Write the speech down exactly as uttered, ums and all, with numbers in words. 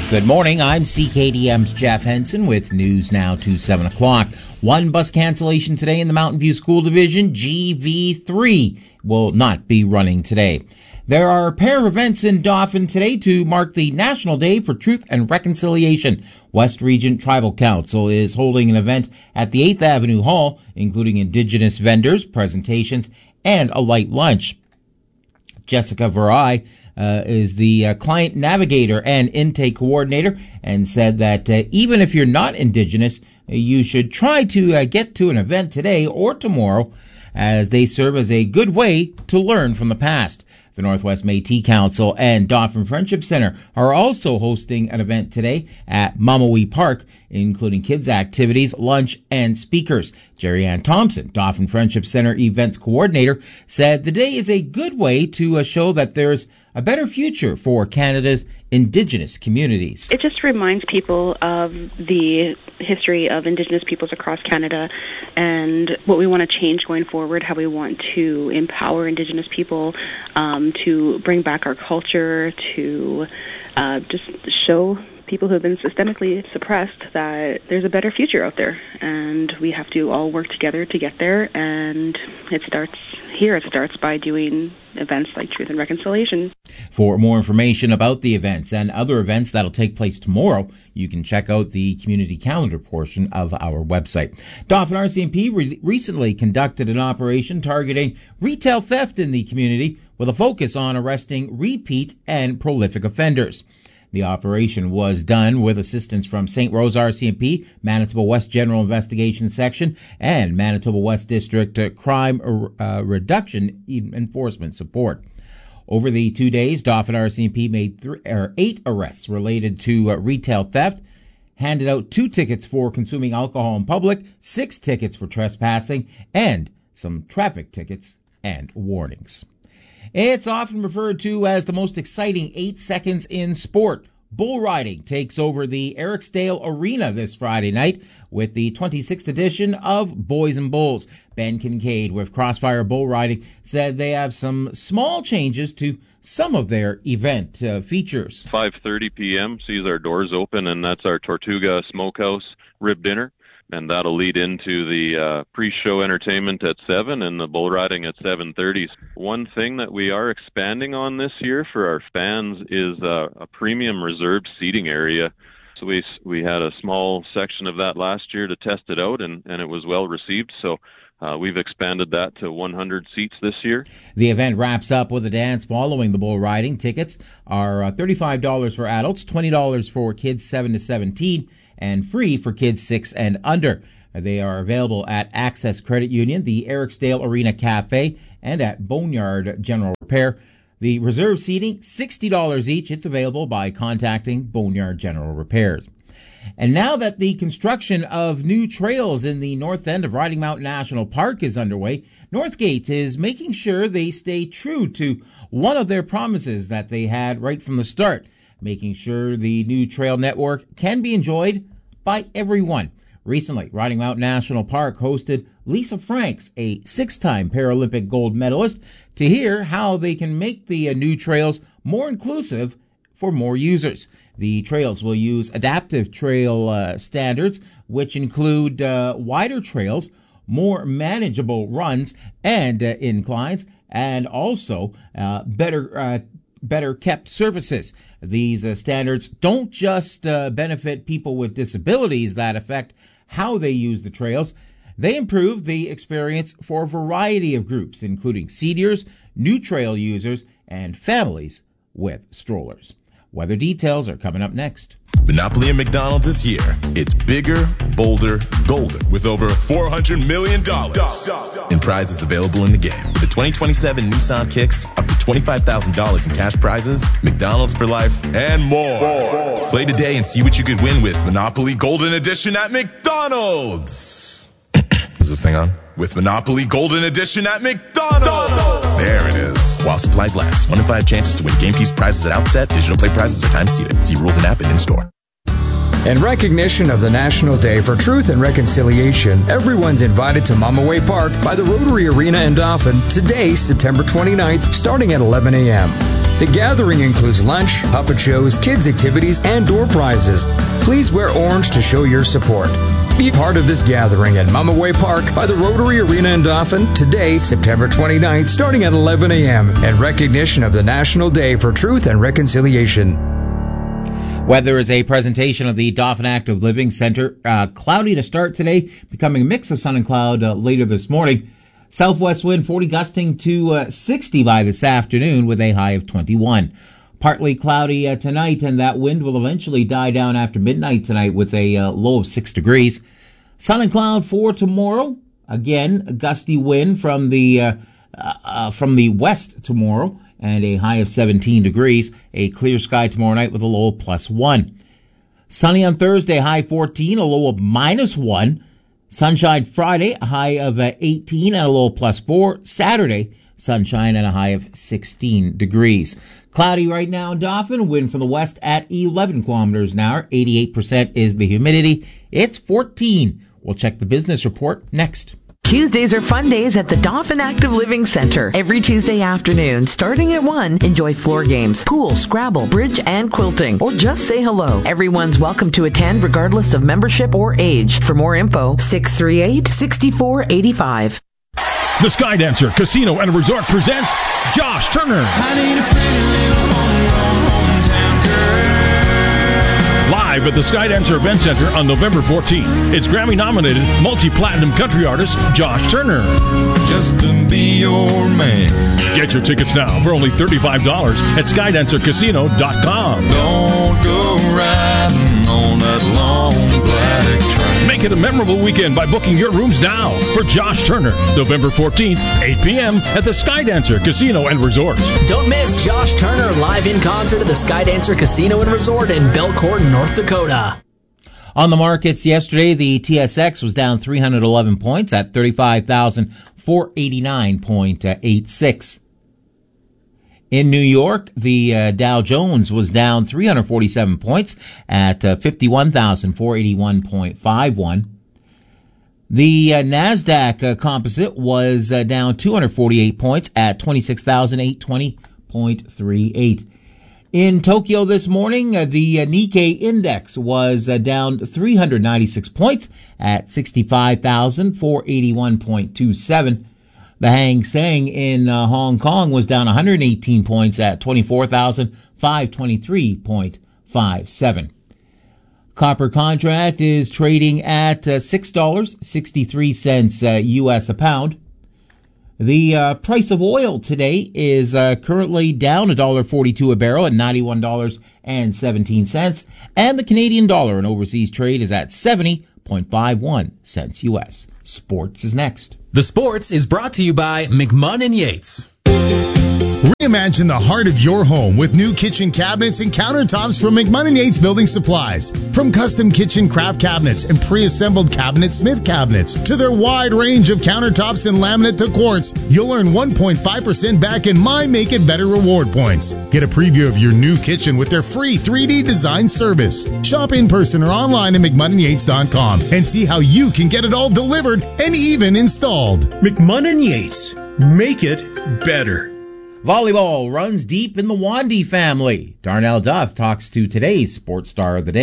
Good morning. I'm C K D M's Jeff Henson with news now to seven o'clock. One bus cancellation today in the Mountain View School Division. G V three will not be running today. There are a pair of events in Dauphin today to mark the National Day for Truth and Reconciliation. West Region Tribal Council is holding an event at the eighth Avenue Hall, including Indigenous vendors, presentations, and a light lunch. Jessica Varai uh, is the uh, client navigator and intake coordinator and said that uh, even if you're not Indigenous, you should try to uh, get to an event today or tomorrow, as they serve as a good way to learn from the past. The Northwest Métis Council and Dauphin Friendship Center are also hosting an event today at Mamawee Park, including kids' activities, lunch, and speakers. Jerry Ann Thompson, Dauphin Friendship Center events coordinator, said the day is a good way to uh, show that there's a better future for Canada's Indigenous communities. It just reminds people of the history of Indigenous peoples across Canada and what we want to change going forward, how we want to empower Indigenous people, um, to bring back our culture, to uh, just show people who have been systemically suppressed that there's a better future out there, and we have to all work together to get there. And it starts here. It starts by doing events like Truth and Reconciliation. For more information about the events and other events that'll take place tomorrow, you can check out the community calendar portion of our website. Dauphin R C M P re- recently conducted an operation targeting retail theft in the community with a focus on arresting repeat and prolific offenders. The operation was done with assistance from Saint Rose R C M P, Manitoba West General Investigation Section, and Manitoba West District uh, Crime uh, Reduction Enforcement Support. Over the two days, Dauphin R C M P made th- er, eight arrests related to uh, retail theft, handed out two tickets for consuming alcohol in public, six tickets for trespassing, and some traffic tickets and warnings. It's often referred to as the most exciting eight seconds in sport. Bull riding takes over the Eriksdale Arena this Friday night with the twenty-sixth edition of Boys and Bulls. Ben Kincaid with Crossfire Bull Riding said they have some small changes to some of their event uh, features. five thirty p.m. sees our doors open, and that's our Tortuga Smokehouse rib dinner. And that'll lead into the uh, pre-show entertainment at seven and the bull riding at seven thirty. One thing that we are expanding on this year for our fans is uh, a premium reserved seating area. So we we had a small section of that last year to test it out, and, and it was well received. So uh, we've expanded that to one hundred seats this year. The event wraps up with a dance following the bull riding. Tickets are uh, thirty-five dollars for adults, twenty dollars for kids seven to seventeen, and free for kids six and under. They are available at Access Credit Union, the Eriksdale Arena Cafe, and at Boneyard General Repair. The reserve seating, sixty dollars each. It's available by contacting Boneyard General Repairs. And now that the construction of new trails in the north end of Riding Mountain National Park is underway, Northgate is making sure they stay true to one of their promises that they had right from the start, making sure the new trail network can be enjoyed by everyone. Recently, Riding Mountain National Park hosted Lisa Franks, a six-time Paralympic gold medalist, to hear how they can make the uh, new trails more inclusive for more users. The trails will use adaptive trail uh, standards, which include uh, wider trails, more manageable runs and uh, inclines, and also uh, better uh, better kept surfaces. These uh, standards don't just uh, benefit people with disabilities that affect how they use the trails. They improve the experience for a variety of groups, including seniors, new trail users, and families with strollers. Weather details are coming up next. Monopoly and McDonald's is here. It's bigger, bolder, golden, with over four hundred million dollars in prizes available in the game. With the twenty twenty-seven Nissan Kicks, up to twenty-five thousand dollars in cash prizes, McDonald's for life, and more. more. Play today and see what you could win with Monopoly Golden Edition at McDonald's. Is this thing on? With Monopoly Golden Edition at McDonald's. There it is. While supplies last. One in five chances to win game piece prizes at outset. Digital play prizes are time seated. See rules and app and in-store. In recognition of the National Day for Truth and Reconciliation, everyone's invited to Mamawee Park by the Rotary Arena in Dauphin today, September twenty-ninth, starting at eleven a.m. The gathering includes lunch, puppet shows, kids' activities, and door prizes. Please wear orange to show your support. Be part of this gathering at Mumaway Park by the Rotary Arena in Dauphin today, September twenty-ninth, starting at eleven a.m. in recognition of the National Day for Truth and Reconciliation. Weather is a presentation of the Dauphin Active Living Center. Uh, cloudy to start today, becoming a mix of sun and cloud uh, later this morning. Southwest wind forty gusting to uh, sixty by this afternoon with a high of twenty-one. Partly cloudy uh, tonight, and that wind will eventually die down after midnight tonight with a uh, low of six degrees. Sun and cloud for tomorrow. Again, a gusty wind from the uh, uh, from the west tomorrow, and a high of seventeen degrees. A clear sky tomorrow night with a low of plus one. Sunny on Thursday, high fourteen, a low of minus one. Sunshine Friday, a high of uh, eighteen and a low of plus four. Saturday, sunshine and a high of sixteen degrees. Cloudy right now in Dauphin, wind from the west at eleven kilometers an hour. eighty-eight percent is the humidity. It's fourteen. We'll check the business report next. Tuesdays are fun days at the Dauphin Active Living Center. Every Tuesday afternoon, starting at one, enjoy floor games, pool, Scrabble, bridge, and quilting. Or just say hello. Everyone's welcome to attend regardless of membership or age. For more info, six three eight, six four eight five. The Skydancer Casino and Resort presents Josh Turner. I need a pretty little homegrown hometown girl. Live at the Skydancer Event Center on November fourteenth. It's Grammy-nominated multi-platinum country artist Josh Turner. Just to be your man. Get your tickets now for only thirty-five dollars at skydancer casino dot com. Don't go riding on that long black train. Make it a memorable weekend by booking your rooms now for Josh Turner, November fourteenth, eight p.m. at the Skydancer Casino and Resort. Don't miss Josh Turner live in concert at the Skydancer Casino and Resort in Belcourt, North Dakota. On the markets yesterday, the T S X was down three hundred eleven points at thirty-five thousand four hundred eighty-nine point eight six. In New York, the uh, Dow Jones was down three hundred forty-seven points at uh, fifty-one thousand four hundred eighty-one point five one. The uh, NASDAQ uh, composite was uh, down two hundred forty-eight points at twenty-six thousand eight hundred twenty point three eight. In Tokyo this morning, uh, the uh, Nikkei index was uh, down three hundred ninety-six points at sixty-five thousand four hundred eighty-one point two seven. The Hang Seng in uh, Hong Kong was down one hundred eighteen points at twenty-four thousand five hundred twenty-three point five seven. Copper contract is trading at uh, six dollars and sixty-three cents uh, U S a pound. The uh, price of oil today is uh, currently down one dollar forty-two a barrel at ninety-one dollars and seventeen cents. And the Canadian dollar in overseas trade is at seventy point five one cents U S. Sports is next. The Sports is brought to you by McMunn and Yates. Reimagine the heart of your home with new kitchen cabinets and countertops from McMunn and Yates Building Supplies. From custom kitchen craft cabinets and pre-assembled cabinet Smith cabinets to their wide range of countertops and laminate to quartz, you'll earn one point five percent back in My Make It Better reward points. Get a preview of your new kitchen with their free three D design service. Shop in person or online at McMunn and Yates dot com and see how you can get it all delivered and even installed. McMunn and Yates. Make it better. Volleyball runs deep in the Wandy family. Darnell Duff talks to today's Sports Star of the Day.